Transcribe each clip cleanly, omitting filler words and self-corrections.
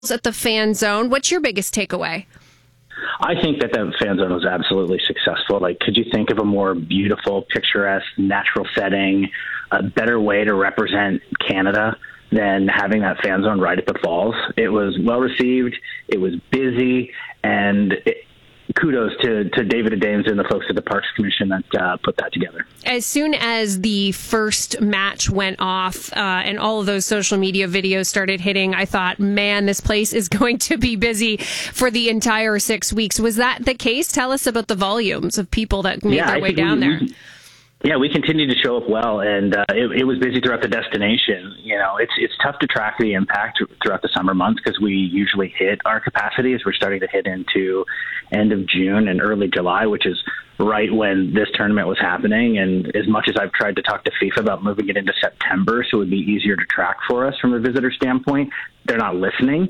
at the Fan Zone. What's your biggest takeaway? I think that the Fan Zone was absolutely successful. Like, could you think of a more beautiful, picturesque, natural setting, a better way to represent Canada than having that Fan Zone right at the falls? It was well received. It was busy, and kudos to David Adames and the folks at the Parks Commission that put that together. As soon as the first match went off and all of those social media videos started hitting, I thought, man, this place is going to be busy for the entire 6 weeks. Was that the case? Tell us about the volumes of people that made their way down there. Yeah, we continued to show up well, and it was busy throughout the destination. You know, it's tough to track the impact throughout the summer months because we usually hit our capacity as we're starting to hit into end of June and early July, which is right when this tournament was happening. And as much as I've tried to talk to FIFA about moving it into September so it would be easier to track for us from a visitor standpoint, they're not listening.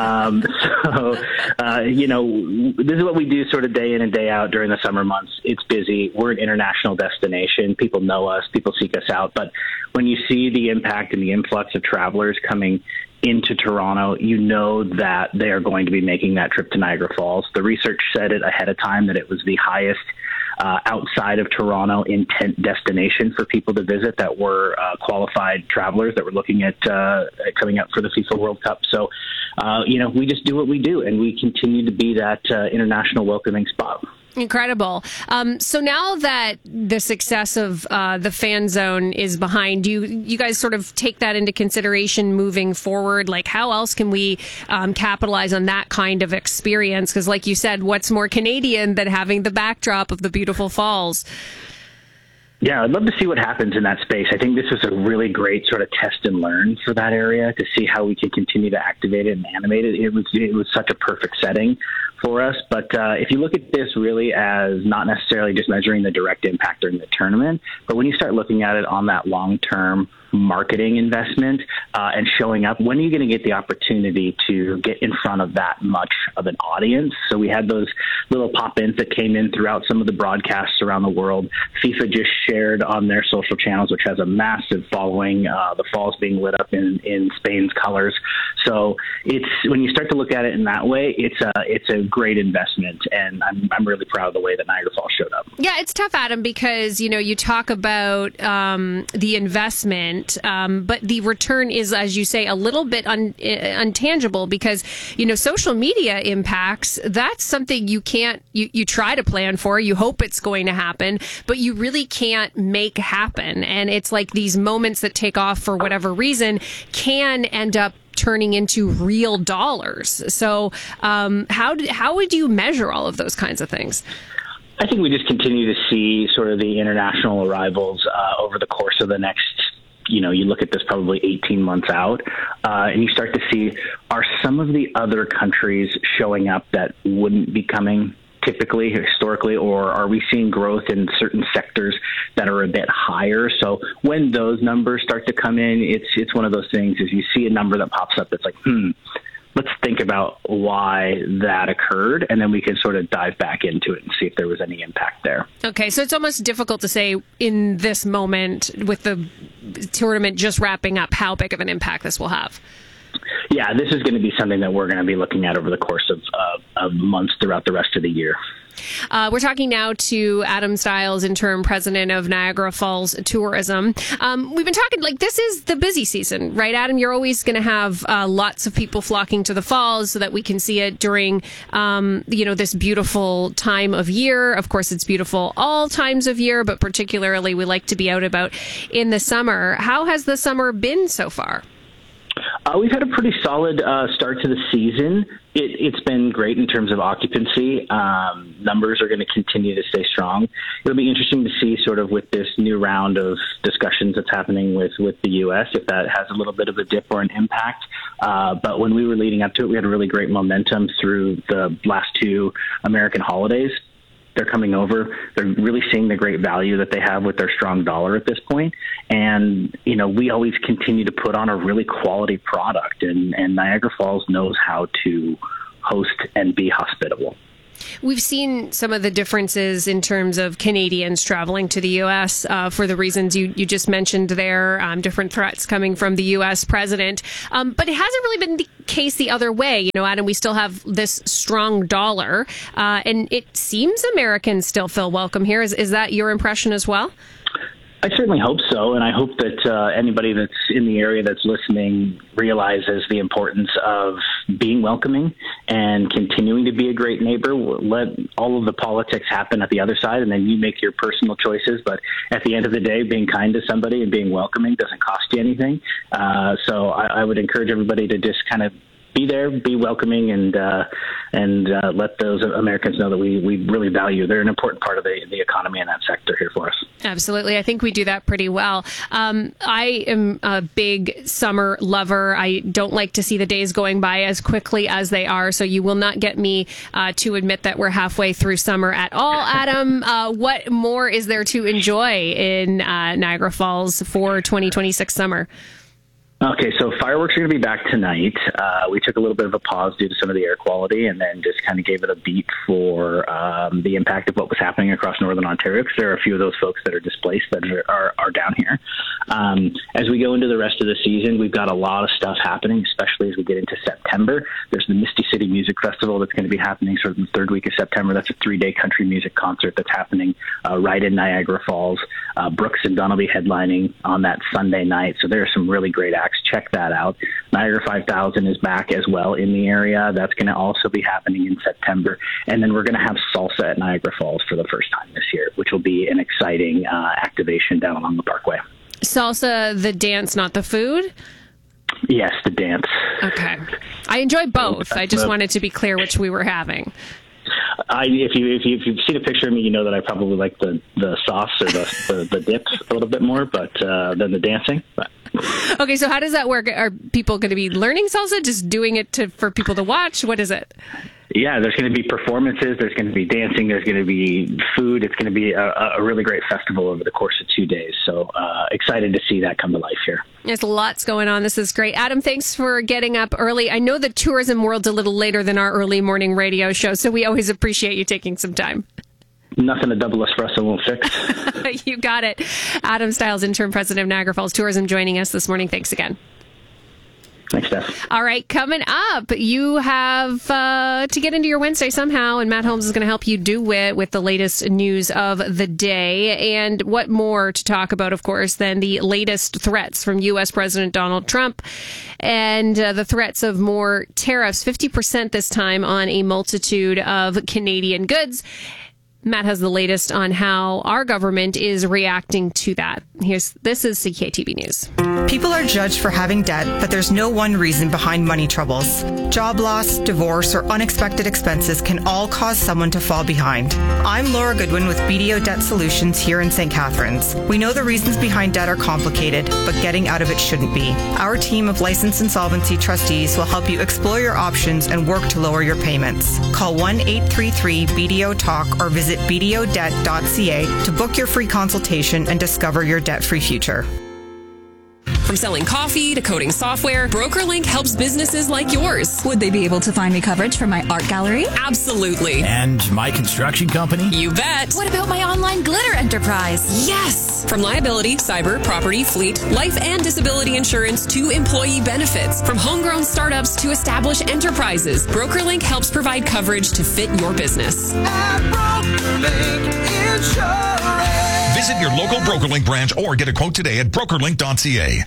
You know, this is what we do sort of day in and day out during the summer months. It's busy. We're an international destination. People know us. People seek us out. But when you see the impact and the influx of travelers coming into Toronto, you know that they are going to be making that trip to Niagara Falls. The research said it ahead of time that it was the highest outside of Toronto intent destination for people to visit that were qualified travelers that were looking at coming up for the FIFA World Cup. So, you know, we just do what we do, and we continue to be that international welcoming spot. Incredible. So now that the success of the Fan Zone is behind you, you guys sort of take that into consideration moving forward. Like, how else can we capitalize on that kind of experience? Because like you said, what's more Canadian than having the backdrop of the beautiful falls? Yeah, I'd love to see what happens in that space. I think this was a really great sort of test and learn for that area to see how we can continue to activate it and animate it. It was such a perfect setting for us. But if you look at this really as not necessarily just measuring the direct impact during the tournament, but when you start looking at it on that long-term marketing investment and showing up, when are you going to get the opportunity to get in front of that much of an audience? So we had those little pop-ins that came in throughout some of the broadcasts around the world. FIFA just shared on their social channels, which has a massive following, the falls being lit up in Spain's colors. So it's when you start to look at it in that way, it's a great investment, and I'm really proud of the way that Niagara Falls showed up. Yeah, it's tough, Adam, because you talk about the investment. But the return is, as you say, a little bit untangible because, social media impacts, that's something you can't, you try to plan for, you hope it's going to happen, but you really can't make happen. And it's like these moments that take off for whatever reason can end up turning into real dollars. So how would you measure all of those kinds of things? I think we just continue to see sort of the international arrivals over the course of the next, you look at this probably 18 months out, and you start to see, are some of the other countries showing up that wouldn't be coming typically, historically, or are we seeing growth in certain sectors that are a bit higher? So when those numbers start to come in, it's one of those things, is you see a number that pops up that's like, let's think about why that occurred, and then we can sort of dive back into it and see if there was any impact there. Okay, so it's almost difficult to say in this moment with the tournament just wrapping up how big of an impact this will have. Yeah, this is going to be something that we're going to be looking at over the course of months throughout the rest of the year. We're talking now to Adam Stiles, interim president of Niagara Falls Tourism. We've been talking, this is the busy season, right, Adam? You're always going to have lots of people flocking to the falls so that we can see it during, this beautiful time of year. Of course, it's beautiful all times of year, but particularly we like to be out about in the summer. How has the summer been so far? We've had a pretty solid start to the season. It's been great in terms of occupancy. Numbers are going to continue to stay strong. It'll be interesting to see sort of with this new round of discussions that's happening with the U.S., if that has a little bit of a dip or an impact. But when we were leading up to it, we had a really great momentum through the last two American holidays. They're coming over. They're really seeing the great value that they have with their strong dollar at this point. And, we always continue to put on a really quality product. And Niagara Falls knows how to host and be hospitable. We've seen some of the differences in terms of Canadians traveling to the U.S. For the reasons you just mentioned there, different threats coming from the U.S. president. But it hasn't really been the case the other way. Adam, we still have this strong dollar, and it seems Americans still feel welcome here. Is that your impression as well? I certainly hope so, and I hope that anybody that's in the area that's listening realizes the importance of being welcoming and continuing to be a great neighbor. Let all of the politics happen at the other side, and then you make your personal choices. But at the end of the day, being kind to somebody and being welcoming doesn't cost you anything. So I would encourage everybody to just kind of be there, be welcoming, and let those Americans know that we really value. They're an important part of the economy in that sector here for us. Absolutely. I think we do that pretty well. I am a big summer lover. I don't like to see the days going by as quickly as they are, so you will not get me to admit that we're halfway through summer at all. Adam, what more is there to enjoy in Niagara Falls for 2026 summer? Okay, so fireworks are going to be back tonight. We took a little bit of a pause due to some of the air quality, and then just kind of gave it a beat for the impact of what was happening across Northern Ontario, because there are a few of those folks that are displaced that are down here. As we go into the rest of the season, we've got a lot of stuff happening, especially as we get into September. There's the Misty City Music Festival that's going to be happening sort of the third week of September. That's a 3-day country music concert that's happening right in Niagara Falls. Brooks and Dunn will be headlining on that Sunday night, so there are some really great acts. Check that out. Niagara 5000 is back as well in the area. That's going to also be happening in September. And then we're going to have salsa at Niagara Falls for the first time this year, which will be an exciting activation down along the Parkway. Salsa, the dance, not the food? Yes, the dance. Okay. I enjoy both. I just wanted to be clear which we were having. If you've seen a picture of me, you know that I probably like the sauce or the dip a little bit more, but than the dancing. But. Okay, so how does that work? Are people going to be learning salsa, just doing it for people to watch? What is it? Yeah, there's going to be performances, there's going to be dancing, there's going to be food. It's going to be a really great festival over the course of 2 days. So excited to see that come to life here. There's lots going on. This is great. Adam, thanks for getting up early. I know the tourism world's a little later than our early morning radio show, so we always appreciate you taking some time. Nothing a double espresso won't fix. You got it. Adam Stiles, interim president of Niagara Falls Tourism, joining us this morning. Thanks again. Thanks, Steph. All right, coming up, you have to get into your Wednesday somehow, and Matt Holmes is going to help you do it with the latest news of the day. And what more to talk about, of course, than the latest threats from U.S. President Donald Trump and the threats of more tariffs, 50% this time on a multitude of Canadian goods. Matt has the latest on how our government is reacting to that. This is CKTB News. People are judged for having debt, but there's no one reason behind money troubles. Job loss, divorce, or unexpected expenses can all cause someone to fall behind. I'm Laura Goodwin with BDO Debt Solutions here in St. Catharines. We know the reasons behind debt are complicated, but getting out of it shouldn't be. Our team of licensed insolvency trustees will help you explore your options and work to lower your payments. Call 1-833-BDO-TALK or visit bdodebt.ca to book your free consultation and discover your debt-free future. From selling coffee to coding software, BrokerLink helps businesses like yours. Would they be able to find me coverage for my art gallery? Absolutely. And my construction company? You bet. What about my online glitter enterprise? Yes! From liability, cyber, property, fleet, life and disability insurance to employee benefits. From homegrown startups to established enterprises, BrokerLink helps provide coverage to fit your business. At BrokerLink Insurance. Visit your local BrokerLink branch or get a quote today at brokerlink.ca.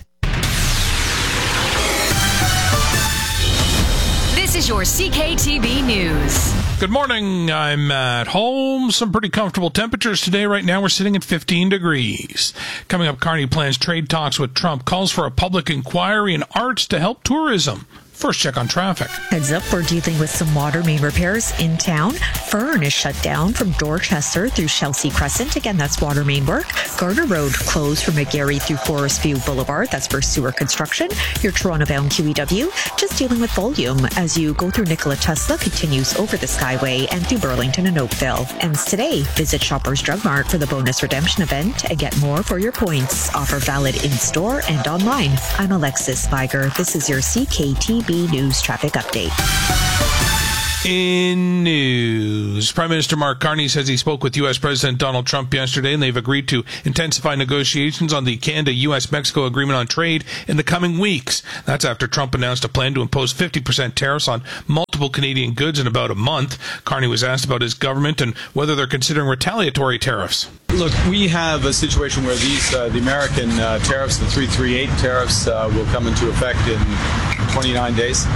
This is your CKTB News. Good morning. I'm at home. Some pretty comfortable temperatures today. Right now, we're sitting at 15 degrees. Coming up, Carney plans trade talks with Trump, calls for a public inquiry in arts to help tourism. First check on traffic. Heads up, we're dealing with some water main repairs in town. Fern is shut down from Dorchester through Chelsea Crescent. Again, that's water main work. Garter Road closed from McGarry through Forest View Boulevard. That's for sewer construction. Your Toronto-bound QEW just dealing with volume as you go through Nikola Tesla, continues over the Skyway and through Burlington and Oakville. Ends today. Visit Shoppers Drug Mart for the bonus redemption event and get more for your points. Offer valid in-store and online. I'm Alexis Viger. This is your CKTB News Traffic Update. In news, Prime Minister Mark Carney says he spoke with U.S. President Donald Trump yesterday, and they've agreed to intensify negotiations on the Canada-U.S.-Mexico agreement on trade in the coming weeks. That's after Trump announced a plan to impose 50% tariffs on multiple Canadian goods in about a month. Carney was asked about his government and whether they're considering retaliatory tariffs. Look, we have a situation where the American tariffs, the 338 tariffs, will come into effect in 29 days.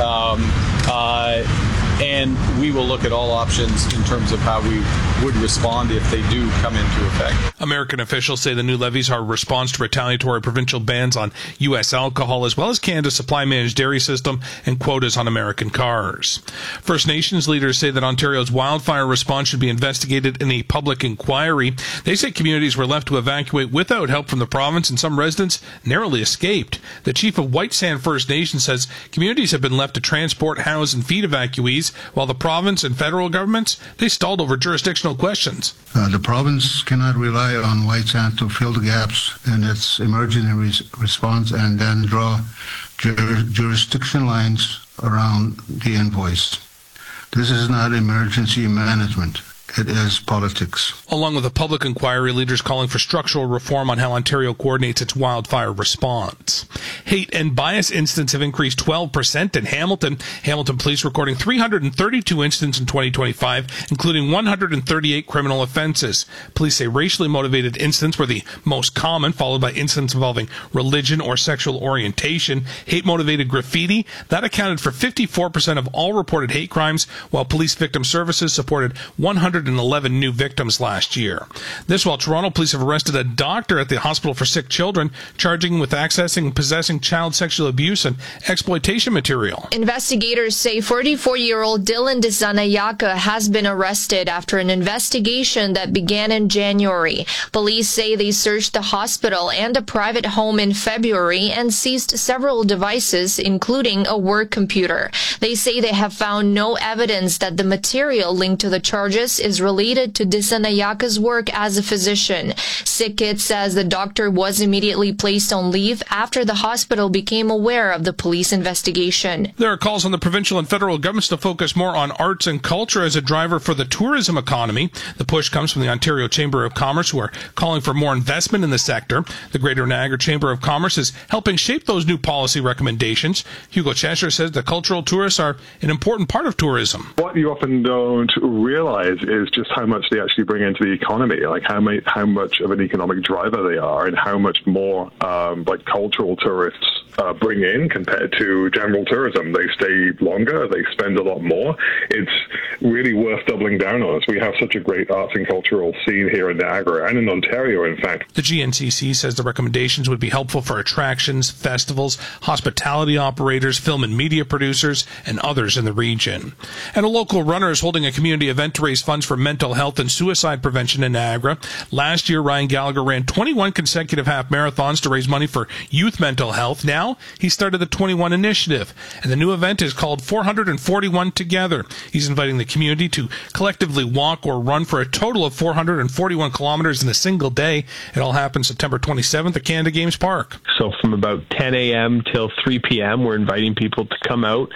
And we will look at all options in terms of how we would respond if they do come into effect. American officials say the new levies are a response to retaliatory provincial bans on U.S. alcohol, as well as Canada's supply-managed dairy system and quotas on American cars. First Nations leaders say that Ontario's wildfire response should be investigated in a public inquiry. They say communities were left to evacuate without help from the province, and some residents narrowly escaped. The chief of White Sand First Nation says communities have been left to transport, house, and feed evacuees, while the province and federal governments, they stalled over jurisdictional questions. The province cannot rely on White Sand to fill the gaps in its emergency response and then draw jurisdiction lines around the invoice. This is not emergency management. It is politics. Along with a public inquiry, leaders calling for structural reform on how Ontario coordinates its wildfire response. Hate and bias incidents have increased 12% in Hamilton. Hamilton police recording 332 incidents in 2025, including 138 criminal offenses. Police say racially motivated incidents were the most common, followed by incidents involving religion or sexual orientation. Hate-motivated graffiti, that accounted for 54% of all reported hate crimes, while Police Victim Services supported 111 new victims last year. This while Toronto police have arrested a doctor at the Hospital for Sick Children, charging him with accessing and possessing child sexual abuse and exploitation material. Investigators say 44-year-old Dylan Dissanayake has been arrested after an investigation that began in January. Police say they searched the hospital and a private home in February and seized several devices, including a work computer. They say they have found no evidence that the material linked to the charges is related to Disanayake's work as a physician. SickKit says the doctor was immediately placed on leave after the hospital became aware of the police investigation. There are calls on the provincial and federal governments to focus more on arts and culture as a driver for the tourism economy. The push comes from the Ontario Chamber of Commerce, who are calling for more investment in the sector. The Greater Niagara Chamber of Commerce is helping shape those new policy recommendations. Hugo Cheshire says the cultural tourists are an important part of tourism. What you often don't realize is just how much they actually bring into the economy, like how much of an economic driver they are, and how much more like cultural tourists bring in compared to general tourism. They stay longer, they spend a lot more. It's really worth doubling down on us. We have such a great arts and cultural scene here in Niagara and in Ontario, in fact. The GNCC says the recommendations would be helpful for attractions, festivals, hospitality operators, film and media producers, and others in the region. And a local runner is holding a community event to raise funds for mental health and suicide prevention in Niagara. Last year, Ryan Gallagher ran 21 consecutive half marathons to raise money for youth mental health. Now, he started the 21 initiative, and the new event is called 441 Together. He's inviting the community to collectively walk or run for a total of 441 kilometers in a single day. It all happens September 27th at Canada Games Park. So from about 10 a.m. till 3 p.m., we're inviting people to come out.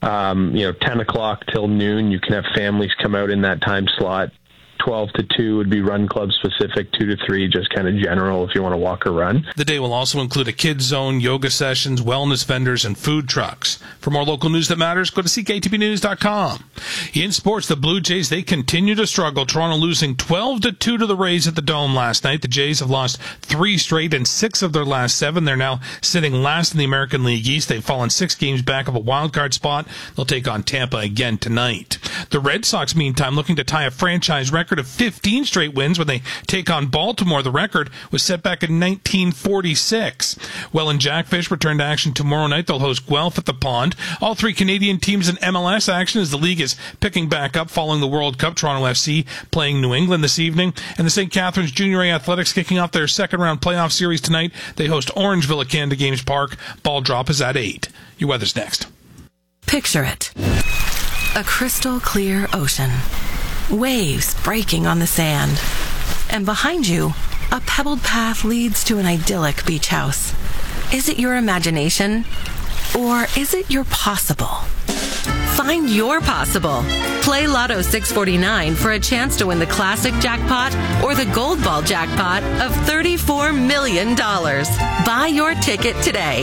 10 o'clock till noon, you can have families come out in that time slot. 12 to 2 would be run club specific, 2 to 3 just kind of general if you want to walk or run. The day will also include a kids zone, yoga sessions, wellness vendors, and food trucks. For more local news that matters, go to CKTBnews.com. In sports, the Blue Jays, they continue to struggle. Toronto losing 12 to 2 to the Rays at the Dome last night. The Jays have lost 3 straight and 6 of their last 7. They're now sitting last in the American League East. They've fallen 6 games back of a wild card spot. They'll take on Tampa again tonight. The Red Sox, meantime, looking to tie a franchise record of 15 straight wins when they take on Baltimore. The record was set back in 1946. Welland Jackfish return to action tomorrow night. They'll host Guelph at the Pond. All 3 Canadian teams in MLS action as the league is picking back up following the World Cup. Toronto FC playing New England this evening. And the St. Catharines Junior A Athletics kicking off their second-round playoff series tonight. They host Orangeville at Canada Games Park. Ball drop is at 8. Your weather's next. Picture it. A crystal clear ocean. Waves breaking on the sand. And behind you, a pebbled path leads to an idyllic beach house. Is it your imagination? Or is it your possible? Find your possible. Play Lotto 649 for a chance to win the classic jackpot or the gold ball jackpot of $34 million. Buy your ticket today.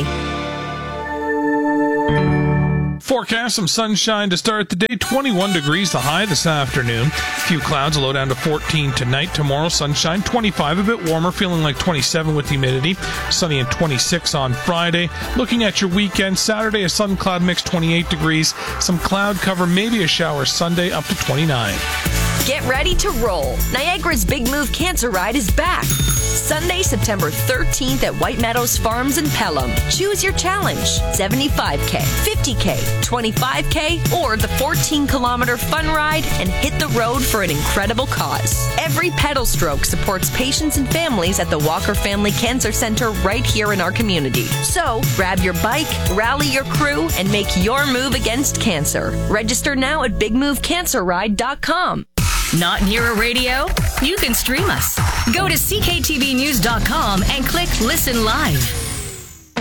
Forecast some sunshine to start the day. 21 degrees the high this afternoon. A few clouds, a low down to 14 tonight. Tomorrow, sunshine, 25, a bit warmer, feeling like 27 with humidity. Sunny and 26 on Friday. Looking at your weekend, Saturday, a sun cloud mix, 28 degrees. Some cloud cover, maybe a shower Sunday, up to 29. Get ready to roll. Niagara's Big Move Cancer Ride is back. Sunday, September 13th at White Meadows Farms in Pelham. Choose your challenge. 75K, 50K, 25K, or the 14-kilometer fun ride and hit the road for an incredible cause. Every pedal stroke supports patients and families at the Walker Family Cancer Center right here in our community. So, grab your bike, rally your crew, and make your move against cancer. Register now at bigmovecancerride.com. Not near a radio? You can stream us. Go to cktvnews.com and click Listen Live.